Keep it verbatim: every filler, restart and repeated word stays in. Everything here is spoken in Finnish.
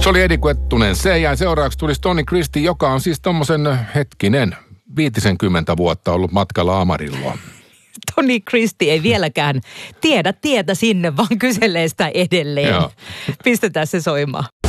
Se oli Eddie Kettunen se, ja seuraavaksi tulisi Tony Christie, joka on siis tommosen hetkinen, viitisenkymmentä vuotta ollut matkalla Amarilloa. Tony Christie ei vieläkään tiedä tietä sinne, vaan kyselee sitä edelleen. Pistetään se soimaan.